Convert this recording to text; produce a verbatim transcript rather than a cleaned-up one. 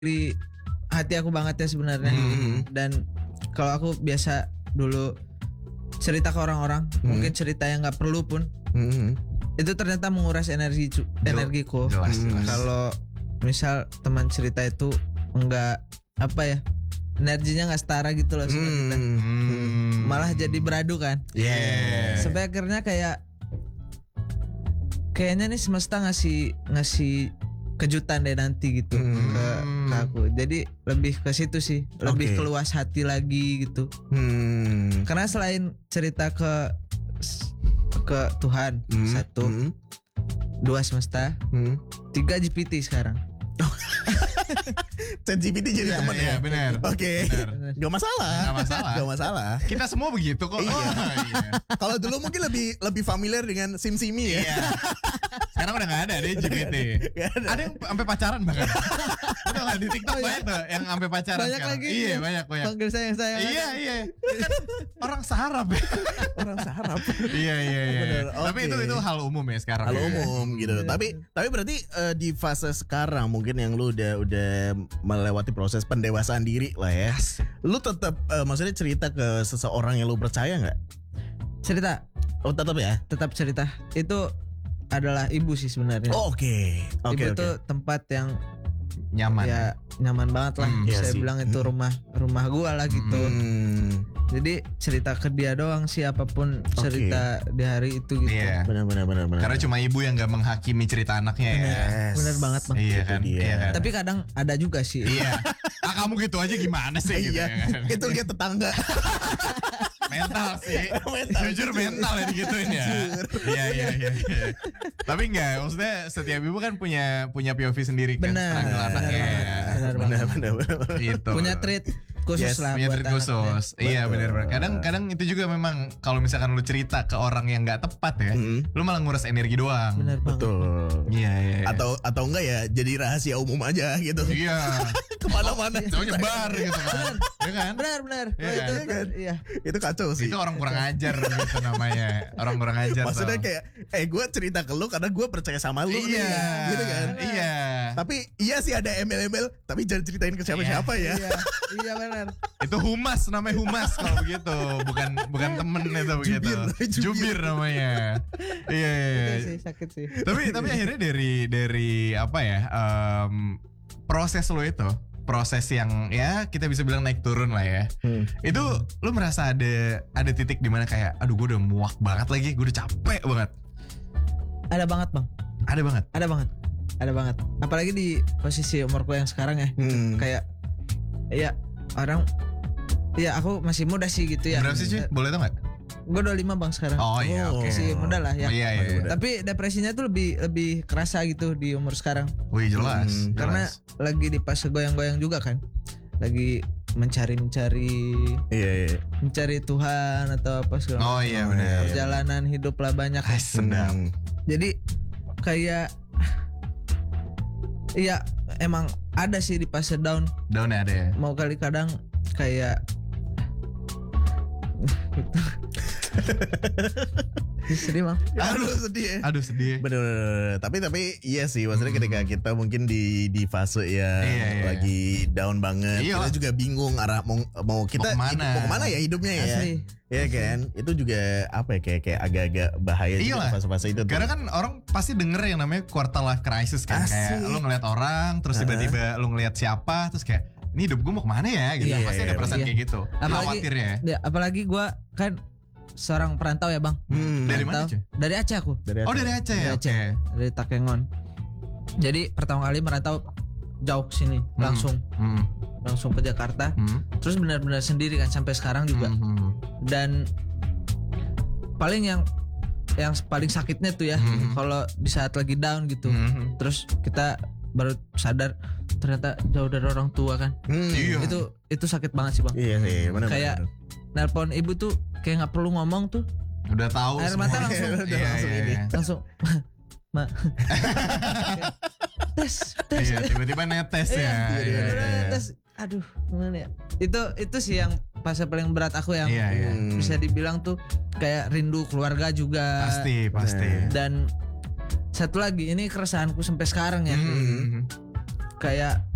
di hati aku banget ya sebenarnya. Hmm. Dan kalau aku biasa dulu cerita ke orang-orang, Hmm. mungkin cerita yang nggak perlu pun, Hmm. itu ternyata menguras energi cu- energiku. Jelas, Hmm. jelas. Kalau misal teman cerita itu enggak apa ya, energinya nggak setara gitu loh sama kita. Hmm. Malah jadi beradu kan. Yeah. Sampai akhirnya kayak kayaknya nih semesta ngasih ngasih kejutan deh nanti gitu Hmm. ke, ke aku. Jadi lebih ke situ sih, lebih Oke. keluas hati lagi gitu. Hmm. Karena selain cerita ke ke Tuhan Hmm. satu, Hmm. dua semesta, Hmm. tiga G P T sekarang. ChatGPT jadi Iya, teman iya, ya. benar. Oke. Benar. Gak masalah. Nggak masalah. Gak masalah. Kita semua begitu kok. Iya. Oh, iya. Kalau dulu mungkin lebih lebih familiar dengan SimSimi ya. Iya. Sekarang udah gak ada deh G P T. Nggak ada. Ada yang sampai pacaran bahkan. Udah lah di TikTok banyak tuh yang sampai pacaran Banyak sekarang. lagi. Iya, banyak banyak. Panggil sayang sayang. Iya, iya. Kan orang sarap ya. Orang sarap. Iya, iya, iya. Bener, Tapi oke. itu itu hal umum ya sekarang. Hal ya. umum gitu. Tapi tapi berarti eh, di fase sekarang mungkin yang lu udah udah melewati proses pendewasaan diri lah ya. Lu tetap eh, maksudnya cerita ke seseorang yang lu percaya nggak? Cerita, Oh tetap ya. tetap cerita. Itu adalah ibu sih sebenarnya. Oh, Oke. Oke ibu oke. tuh tempat yang Nyaman. ya nyaman banget lah. Hmm, iya Saya sih. bilang itu rumah rumah gua lah gitu. Hmm. Jadi cerita ke dia doang sih apapun Oke. cerita di hari itu gitu. Iya. Benar benar benar benar. Karena cuma ibu yang gak menghakimi cerita anaknya ya. Yes. Bener banget, Bang. Iya Itu kan. dia. Iya kan. Tapi kadang ada juga sih. Iya. Ah kamu gitu aja gimana sih gitu Iya. ya kan? Itu lihat tetangga. Mental sih. Mental. Jujur mental ya digituin ya. Iya iya iya. iya. Tapi enggak, maksudnya setiap ibu kan punya punya P O V sendiri kan. Benar. struggle Benar anaknya. banget. Benar Benar banget. benar benar. Gitu. Punya treat khusus Yes, lah Punya buat treat anaknya. khusus. Iya Betul. benar-benar. Kadang-kadang itu juga memang kalau misalkan lu cerita ke orang yang nggak tepat ya, Hmm. lu malah nguras energi doang. Bener banget. Betul. Iya iya. iya. Atau atau enggak ya jadi rahasia umum aja gitu. iya. Kemana-mana. Coba nyebar gitu kan. Iya kan? Benar benar. Iya Oh, itu, kan? iya. Itu kacau sih. Itu orang kurang ajar gitu namanya. Orang kurang ajar. Maksudnya tau. kayak eh gue cerita ke lu karena gue percaya sama lu nih, Iya. gitu kan. Iya. Tapi iya sih ada embel-embel, tapi jangan ceritain ke siapa-siapa ya. Iya, iya benar. Itu humas namanya humas kalau begitu, bukan bukan temen itu begitu. Jubir, jubir. Jubir namanya. Iya iya. iya. Sakit sih, sakit sih. Tapi tapi akhirnya dari dari apa ya? em, proses lo itu, proses yang ya kita bisa bilang naik turun lah ya. Hmm. Itu lu merasa ada ada titik di mana kayak aduh gue udah muak banget lagi, gue udah capek banget. Ada banget, Bang. Ada banget. Ada banget. Ada banget. Apalagi di posisi umurku yang sekarang ya. Hmm. Kayak ya orang ya aku masih muda sih gitu ya. Berapa sih cuy? Boleh tau gak? Gue dua puluh lima Bang sekarang. Oh iya Oh. oke. Masih muda lah ya. Oh, iya iya. iya. Tapi depresinya tuh lebih lebih kerasa gitu di umur sekarang. Wih jelas. Hmm, Karena jelas. lagi di fase goyang-goyang juga kan. Lagi mencari-mencari Iya iya. mencari Tuhan atau apa segala Oh macam. iya Oh, benar. iya. Perjalanan hidup lah banyak. Ah, sedap. Hmm. Jadi kayak iya emang ada sih di fase down. Down ada ya. Mau kali kadang kayak gitu. Sedih Bang. Aduh sedih ya. Aduh sedih. Bener, bener, bener. Tapi tapi iya sih, maksudnya ketika kita mungkin di di fase yang Iya, iya. lagi down banget, Iya. kita juga bingung arah mau mau kita Mau kemana? hidup- mau kemana ya hidupnya ya. Asli. Iya kan? Itu juga apa ya kayak kayak agak-agak bahaya juga Iyalah. di fase-fase itu. tuh. Karena kan orang pasti denger yang namanya quarter life crisis kan. Asik. Kayak lu ngeliat orang, terus tiba-tiba lu ngeliat siapa, terus kayak ini hidup gue mau kemana ya gitu. Iya, Pasti iya, ada perasaan iya. kayak gitu. Khawatir ya. Ya, apalagi gue kan seorang perantau ya Bang. Hmm. Dari mana, Perantau. cuy? Dari Aceh aku. Dari Oh dari Aceh ya? Dari Oke. Aceh. Dari Takengon. Jadi pertama kali merantau jauh ke sini langsung Hmm. langsung ke Jakarta. Hmm. Terus benar-benar sendiri kan sampai sekarang juga. Hmm. Dan paling yang yang paling sakitnya tuh ya Hmm. kalau di saat lagi down gitu. Hmm. Terus kita baru sadar ternyata jauh dari orang tua kan. Hmm. Iya. Itu itu sakit banget sih Bang. Iya sih, benar. Kayak benar. nelpon ibu tuh kayak nggak perlu ngomong tuh Udah tahu air semua. mata langsung Udah Iya, langsung iya, ini. iya. langsung ma tes tes Iya, tiba-tiba netes ya. Iya, Iya, tiba-tiba iya. tes aduh gimana ya itu itu sih yang fase paling berat aku yang Iya, iya. Hmm. bisa dibilang tuh kayak rindu keluarga juga Pasti, pasti. dan satu lagi ini keresahanku sampai sekarang ya Hmm. kayak